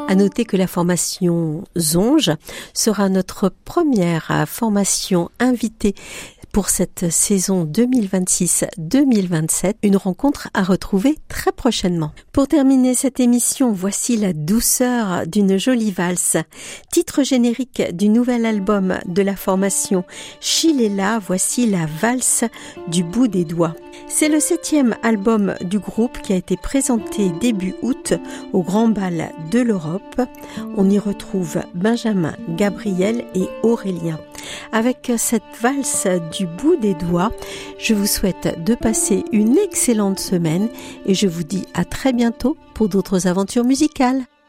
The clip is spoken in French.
À noter que la formation Zonge sera notre première formation invitée pour cette saison 2026-2027, une rencontre à retrouver très prochainement. Pour terminer cette émission, voici la douceur d'une jolie valse. Titre générique du nouvel album de la formation Chilela, voici la valse du bout des doigts. C'est le 7e album du groupe qui a été présenté début août au Grand Bal de l'Europe. On y retrouve Benjamin, Gabriel et Aurélien. Avec cette valse du bout des doigts, je vous souhaite de passer une excellente semaine et je vous dis à très bientôt pour d'autres aventures musicales.